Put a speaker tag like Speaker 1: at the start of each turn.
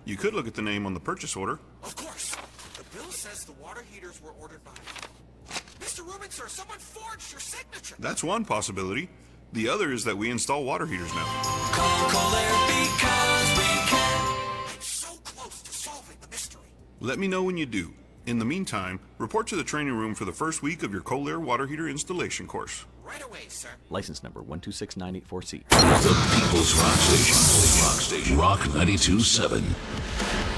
Speaker 1: You could look at the name on the purchase order.
Speaker 2: Of course. The bill says the water heaters were ordered by... Mr. Rubin, sir, someone forged your signature.
Speaker 1: That's one possibility. The other is that we install water heaters now.
Speaker 3: Call Kohler because we can.
Speaker 2: I'm so close to solving the mystery.
Speaker 1: Let me know when you do. In the meantime, report to the training room for the first week of your Kohler water heater installation course.
Speaker 2: Right away, sir.
Speaker 4: License number 126984C.
Speaker 5: The People's Rock Station. Rock 92.7.